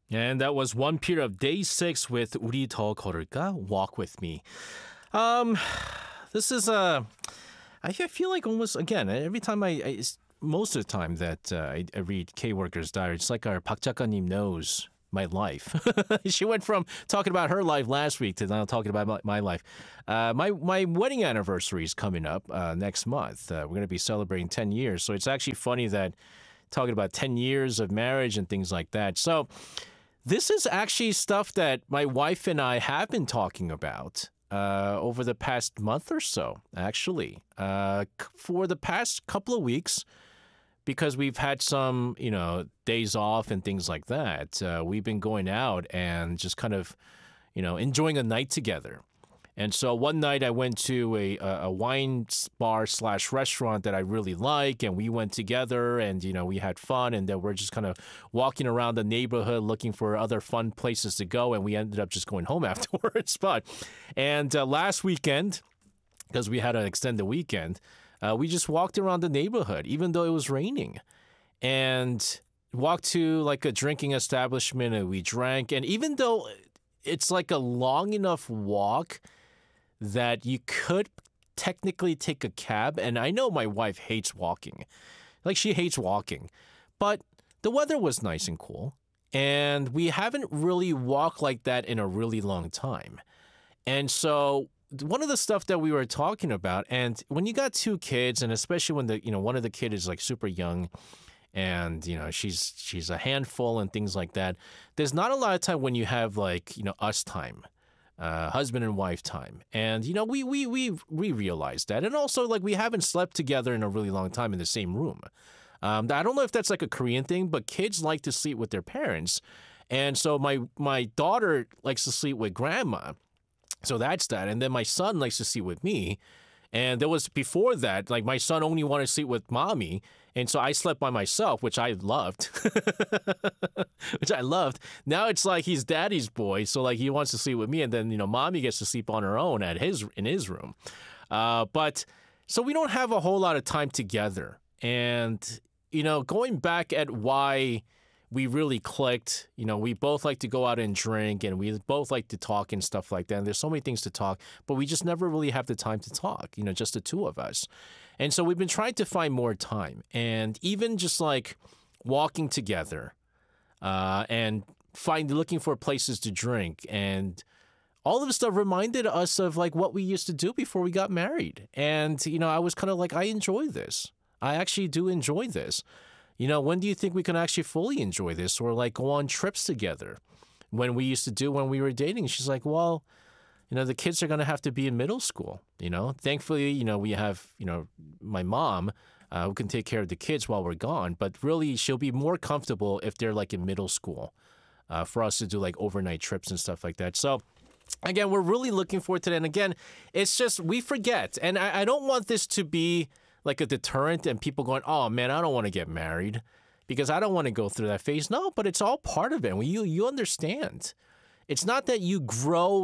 And that was one period of day 6 with 우리 더 걸을까? Walk with me. Um, this is I feel like almost again every time most of the time that I read K Worker's Diary, it's like our 박 작가님 knows my life. She went from talking about her life last week to now talking about my life. My wedding anniversary is coming up next month. We're going to be celebrating 10 years. So it's actually funny that talking about 10 years of marriage and things like that. So this is actually stuff that my wife and I have been talking about over the past month or so, actually. For the past couple of weeks, because we've had some, days off and things like that, we've been going out and just kind of, enjoying a night together. And so one night I went to a wine bar / restaurant that I really like, and we went together and, we had fun, and then we're just kind of walking around the neighborhood looking for other fun places to go, and we ended up just going home afterwards. And last weekend, because we had an extended weekend, we just walked around the neighborhood, even though it was raining, and walked to like a drinking establishment, and we drank. And even though it's like a long enough walk that you could technically take a cab, and I know my wife hates walking. Like, she hates walking. But the weather was nice and cool, and we haven't really walked like that in a really long time. And so one of the stuff that we were talking about, and when you got 2 kids, and especially when one of the kid is like super young, and she's a handful and things like that, there's not a lot of time when you have like us time. Husband and wife time. And, we realized that. And also, like, we haven't slept together in a really long time in the same room. I don't know if that's like a Korean thing, but kids like to sleep with their parents. And so my daughter likes to sleep with grandma. So that's that. And then my son likes to sleep with me. And there was before that, like, my son only wanted to sleep with mommy. And so I slept by myself, which I loved. Now it's like he's daddy's boy. So, like, he wants to sleep with me. And then, mommy gets to sleep on her own in his room. But so we don't have a whole lot of time together. And, going back at why we really clicked, we both like to go out and drink, and we both like to talk and stuff like that. And there's so many things to talk, but we just never really have the time to talk, just the two of us. And so we've been trying to find more time, and even just like walking together, and looking for places to drink, and all of this stuff reminded us of like what we used to do before we got married. And, I was kind of like, I enjoy this. I actually do enjoy this. When do you think we can actually fully enjoy this, or like go on trips together when we used to do when we were dating? She's like, well, the kids are going to have to be in middle school, Thankfully, we have, my mom who can take care of the kids while we're gone. But really, she'll be more comfortable if they're like in middle school for us to do like overnight trips and stuff like that. So again, we're really looking forward to that. And again, it's just we forget. And I don't want this to be like a deterrent and people going, oh man, I don't want to get married because I don't want to go through that phase. No, but it's all part of it. When you understand, it's not that you grow,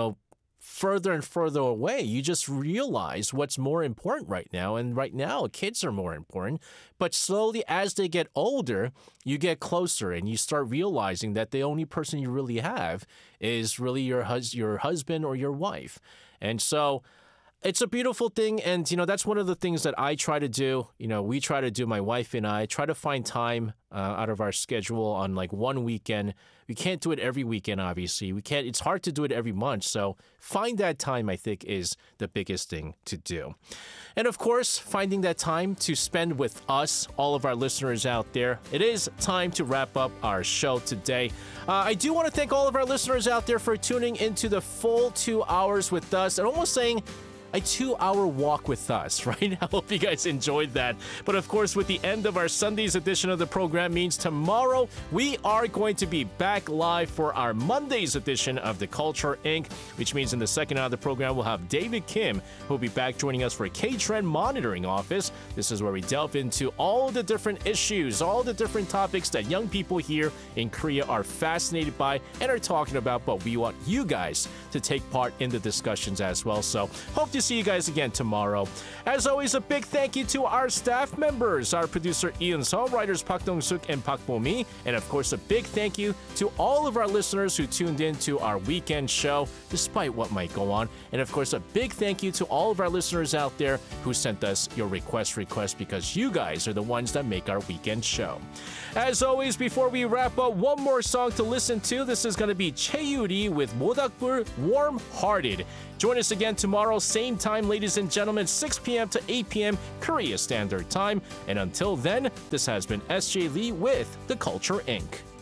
further and further away. You just realize what's more important right now. And right now, kids are more important. But slowly, as they get older, you get closer and you start realizing that the only person you really have is really your husband or your wife. And so it's a beautiful thing, and, that's one of the things that I try to do. We try to do, my wife and I try to find time out of our schedule on, like, one weekend. We can't do it every weekend, obviously. It's hard to do it every month, so find that time, I think, is the biggest thing to do. And, of course, finding that time to spend with us, all of our listeners out there. It is time to wrap up our show today. I do want to thank all of our listeners out there for tuning into the full 2 hours with us, and almost saying a 2-hour walk with us, right? I hope you guys enjoyed that. But of course, with the end of our Sunday's edition of the program means tomorrow we are going to be back live for our Monday's edition of The Culture Inc., which means in the second hour of the program, we'll have David Kim, who will be back joining us for K-Trend Monitoring Office. This is where we delve into all the different issues, all the different topics that young people here in Korea are fascinated by and are talking about, but we want you guys to take part in the discussions as well. So hope to see you guys again tomorrow. As always, a big thank you to our staff members, our producer Ian Seo, writers Park Dong-suk and Park Bo-mi, and of course a big thank you to all of our listeners who tuned in to our weekend show, despite what might go on. And of course, a big thank you to all of our listeners out there who sent us your requests, because you guys are the ones that make our weekend show. As always, before we wrap up, one more song to listen to. This is going to be Chae-yuri with Modakbul, Warm Hearted. Join us again tomorrow, same time, ladies and gentlemen, 6 p.m. to 8 p.m. Korea Standard Time. And until then, this has been SJ Lee with The Culture Inc.